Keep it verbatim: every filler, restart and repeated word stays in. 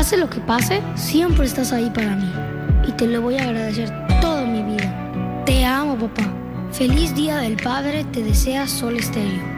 Pase lo que pase, siempre estás ahí para mí. Y te lo voy a agradecer toda mi vida. Te amo, papá. Feliz Día del Padre, te desea Sol Estéreo.